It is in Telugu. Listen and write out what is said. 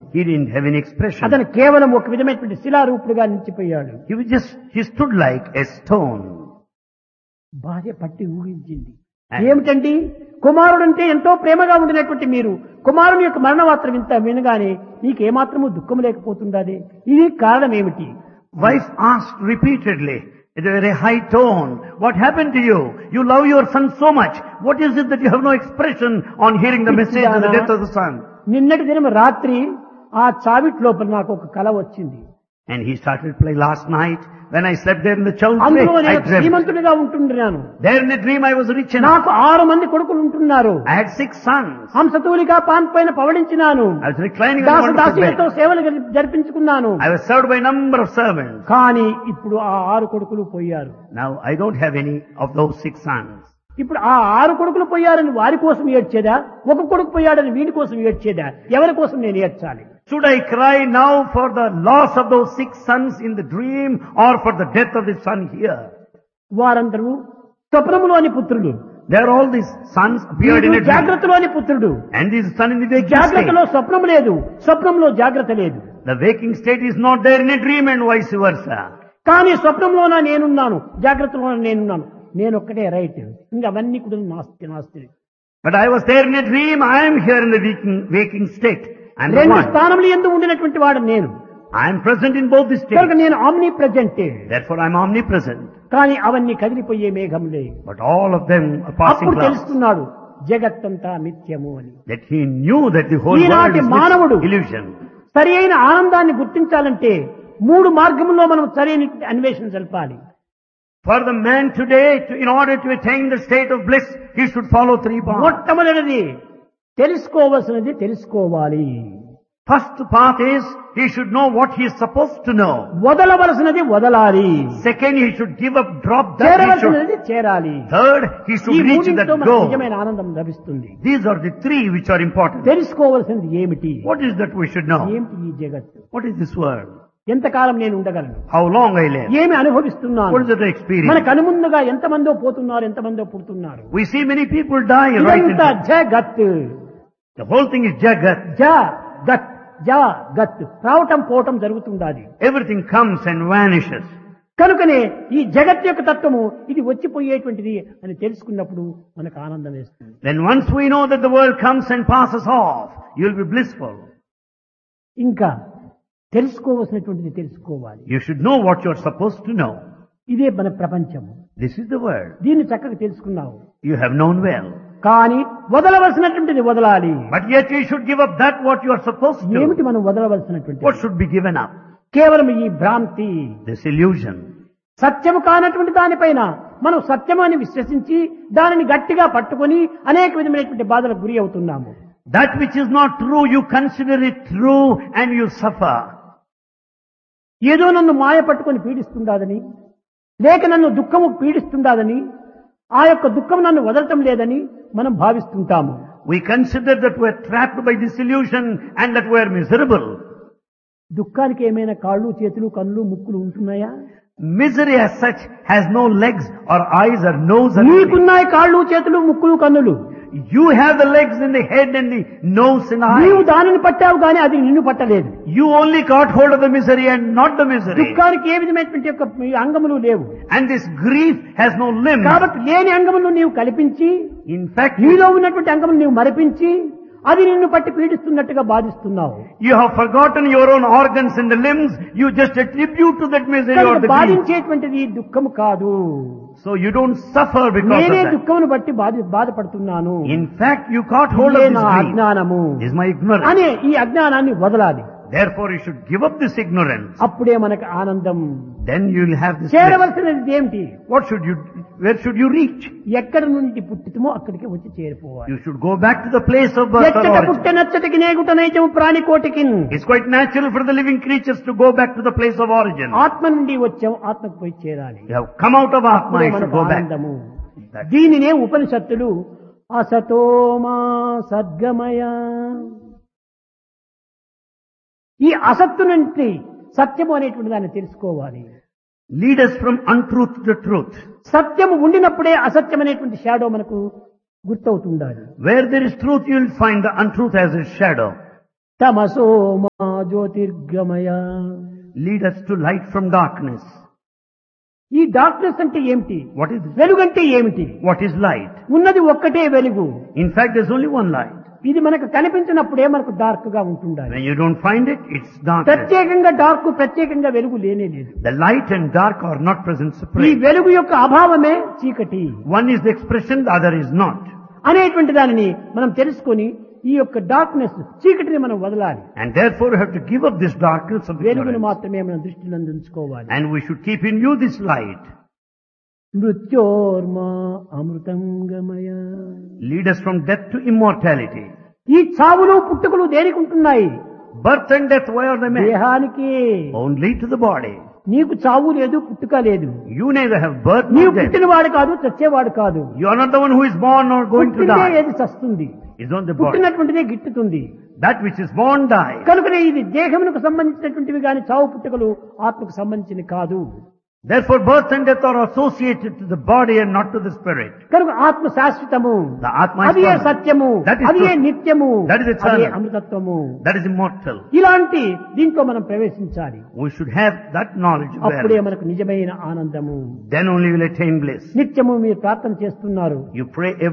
He didn't have any expression. అతను కేవలం ఒక విధమైనటువంటి శిలారూపుడుగా నిలిచిపోయాడు. He stood like a stone. భార్య పట్టి ఊహించింది. ఏమిటండి, కుమారుడంటే ఎంతో ప్రేమగా ఉండినటువంటి మీరు కుమారుని యొక్క మరణ వార్త వినగానే నీకేమాత్రము దుఃఖం లేకపోతుండదే, ఇది కారణం ఏమిటి? Wife asked repeatedly, in a very high tone, what happened to you? You love your son so much. What is it that you have no expression on hearing the message of the death of the son? నిన్నటి దినం రాత్రి ఆ చావిట్ లోపల నాకు ఒక కల వచ్చింది. And he started play last night. When I slept there in the child's అందులో place, I నేను dreamt. శ్రీమంతుడిగా ఉంటున్నాను. There in the dream I was rich enough. నాకు 6 మంది కొడుకులు ఉంటున్నారు. I had 6 sons. హంసతూలిగా పాన్ పైన పవడించినాను. I was reclining on a wonderful దాసదాసీలతో bed. సేవలు జరిపించుకున్నాను. I was served by a number of servants. కానీ ఇప్పుడు ఆ 6 కొడుకులు పోయారు. Now I don't have any of those 6 sons. ఇప్పుడు ఆ 6 కొడుకులు పోయారని వారి కోసం ఏడ్చేదా, ఒక కొడుకు పోయాడని వీడి కోసం ఏడ్చేదా, ఎవరి కోసం నేను ఏడ్చాలి? Should I cry now for the loss of those 6 sons in the dream or for the death of the son here? వారందరూ స్వప్నములోని పుత్రుడు. There all these sons appeared in a dream. జాగ్రత్తలోని పుత్రుడు. And this son in the waking జాగ్రత్తలో state. స్వప్నం లేదు, స్వప్నంలో జాగ్రత్త లేదు. The waking state is not there in a dream and vice versa. కానీ స్వప్నంలోన నేనున్నాను, జాగ్రత్తలోన నేనున్నాను. నేనొక్కటే రైట్, ఇంకా అవన్నీ కూడా నాస్తి. But I was there in a dream, I am here in the waking state. I am the రెండు one. స్థానములు ఎందు ఉండినటువంటి వాడు నేను. I am present in both the కనుక states. నేను omni present. Therefore I am omnipresent. కానీ అవన్నీ కదిలిపోయే మేఘములే. But all of them are passing అప్పుడు clouds. తెలుస్తున్నాడు జగత్తంతా మిథ్యము అని. That he knew that the whole world ఈనాటి is మానవుడు illusion. సరి అయిన ఆనందాన్ని గుర్తించాలంటే 3 మార్గముల్లో మనం సరైన అన్వేషణ జరపాలి. For the man today, in order to attain the state of bliss, he should follow 3 paths. మొట్టమొదటిది తెలుసుకోవలసినది తెలుసుకోవాలి. First path is, he should know what he is supposed to know. వదలవలసినది వదలాలి. Second, he should give up, drop that he should. చేరవలసినది చేరాలి. Third, he ఈ should reach that మూడింటితో మనకు goal. నిజమైన ఆనందం లభిస్తుంది. These are the 3 which are important. తెలుసుకోవలసినది ఏమిటి? What is that we should know? ఏమిటి ఈ జగత్తు? What is this world? ఎంతకాలం నేను ఉండగలను? How long I live? ఏమి అనుభవిస్తున్నాను? What is the experience? మన కనుముందుగా ఎంతమందో పోతున్నారు, ఎంతమందో పుడుతున్నారు. We see many people die right in ఇదంతా front. జగత్. The whole thing is jagat. జగత్ జగత్ రావటం పోవటం జరుగుతుండాలి. Everything comes and vanishes. కనుకనే ఈ జగత్ యొక్క తత్వము ఇది వచ్చిపోయేటువంటిది అని తెలుసుకున్నప్పుడు మనకు ఆనందం వేస్తుంది. Then once we know that the world comes and passes off, you will be blissful. ఇంకా తెలుసుకోవలసినటువంటిది తెలుసుకోవాలి. You should know what you are supposed to know. ఇదే మన ప్రపంచం. This is the world. దీన్ని చక్కగా తెలుసుకున్నావు. You have known well. కానీ వదలవలసినటువంటిది వదలాలి. But yet you should give up that what you are supposed ఏమిటి to. మనం వదలవలసినటువంటి? What should be given up? కేవలం ఈ భ్రాంతి, This illusion. సత్యము కానటువంటి దానిపైన మనం సత్యము అని విశ్వసించి దానిని గట్టిగా పట్టుకొని అనేక విధమైనటువంటి బాధలకు గురి అవుతున్నాము. That which is not true, you consider it true and you suffer. ఏదో నన్ను మాయ పట్టుకొని పీడిస్తుండాదని, లేక నన్ను దుఃఖము పీడిస్తుండాదని, ఆ యొక్క దుఃఖం నన్ను వదలటం లేదని మనం భావిస్తుంటాము. We consider that we are trapped by this illusion and that we are miserable. దుఃఖానికి ఏమైనా కాళ్ళు, చేతులు, కళ్ళు, ముక్కులు ఉంటున్నాయా? Misery as such has no legs or eyes or nose or anything. నీకున్నాయి కాళ్ళు, చేతులు, ముక్కులు, కన్నులు. You have the legs and the head and the nose and నీవు eyes. దానిని పట్టావు కానీ అది నిన్ను పట్టలేదు. You only got hold of the misery and not the misery. దుఃఖానికి ఏ విధమైనటువంటి యొక్క అంగములు లేవు. And this grief has no limb. కాబట్టి లేని అంగములను నీవు కల్పించి, In fact, నీలో ఉన్నటువంటి అంగములు నీవు మరిపించి అది నిన్ను పట్టి పీడిస్తున్నట్టుగా బాధిస్తున్నావు. you have forgotten your own organs and the limbs. You just attribute to that misery or కనుక the grief. బాధించేటువంటిది దుఃఖము కాదు. So you don't suffer because of నేనే that. దుఃఖమును బట్టి బాధపడుతున్నాను. In fact, you caught hold of ఇదే this నా grief. అజ్ఞానము Is my ignorance. అనే ఈ అజ్ఞానాన్ని వదలాలి. Therefore, you should give up this ignorance. అప్పుడే మనకు ఆనందం. Then you will have this bliss. చేరవలసినది ఏమిటి? Where should you reach? ఎక్కడ నుండి పుట్టితమో అక్కడికి వచ్చి చేరిపోవాలి. You should go back to the place of birth or ఎచ్చట origin. పుట్టే నచ్చటికి నేగుట నైజము ప్రాణికోటికి. It's quite natural for the living creatures to go back to the place of origin. ఆత్మ నుండి వచ్చాం, ఆత్మకు పోయి చేరాలి. You have come out of Atma, అప్పుడే you should మనకు go back. ఆనందము. That- దీనినే ఉపనిషత్తులు అసతోమా సద్గమయ, ఈ అసత్తు నుండి సత్యము అనేటువంటి దాన్ని తెలుసుకోవాలి. Lead us from untruth to truth. సత్యము ఉండినప్పుడే అసత్యం అనేటువంటి షాడో మనకు గుర్తవుతుండాలి. Where there is truth, you will find the untruth as a shadow. తమసో మా జ్యోతిర్గమయ. Lead us to light from darkness. ఈ డార్క్నెస్ అంటే ఏమిటి? What is this? వెలుగంటే ఏమిటి? What is light? ఉన్నది ఒక్కటే వెలుగు. In fact, there's only one light. ఇది మనకు కనిపించినప్పుడే మనకు డార్క్ గా ఉంటుండాలి. When you don't find it, it's darkness. ప్రత్యేకంగా డార్క్, ప్రత్యేకంగా వెలుగు లేనే లేదు. The light and dark are not present ఈ separate. వెలుగు యొక్క అభావమే చీకటి One is the expression, the other is not. అనేటువంటి దానిని మనం తెలుసుకొని ఈ యొక్క డార్క్నెస్, చీకటిని మనం వదలాలి. And therefore you have to give up this darkness of వెలుగును ignorance. మాత్రమే మనం దృష్టిలో ఉంచుకోవాలి. And we should keep in view this light. మృత్యోర్మా Amrutham గమయ. Lead us from death to immortality. ఈ చావులు పుట్టుకలు దేనికి ఉంటున్నాయి? Birth and death, why are they made? దేహానికి. Only to the body. నీకు చావు లేదు, పుట్టుక లేదు. You neither have birth నీవు nor death. పుట్టినవాడు కాదు, చచ్చేవాడు కాదు. You are not the one who is born or going to పుట్టిందే die. ఏది చస్తుంది, It's not the body. పుట్టినటువంటిదే గిట్టుతుంది. That which is born dies. కనుకనే ఇది దేహమునకు సంబంధించినటువంటివి గాని చావు పుట్టుకలు ఆత్మకు సంబంధించినవి కాదు. Therefore birth and death are associated to the body and not to the spirit. కనుక ఆత్మ శాశ్వతము, The Atma is అదే permanent. సత్యము, That is అదే truth. నిత్యము, That is eternal. అదే అమృతత్వము. That is immortal. ఇలాంటి దీంట్లో మనం ప్రవేశించాలి. We should have that knowledge అప్పుడే where మనకు నిజమైన ఆనందము. then only will attain bliss. నిత్యము మీరు ప్రార్థన చేస్తున్నారు. You pray